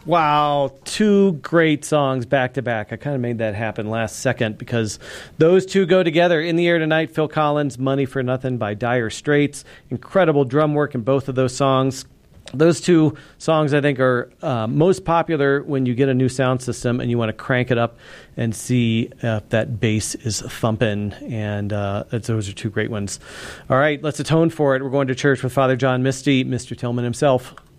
Wow, two great songs back to back. I kind of made that happen last second because those two go together. In the Air Tonight, Phil Collins, Money for Nothing by Dire Straits. Incredible drum work in both of those songs. Those two songs, I think, are most popular when you get a new sound system and you want to crank it up and see if that bass is thumping. And those are two great ones. All right, let's atone for it. We're going to church with Father John Misty, Mr. Tillman himself.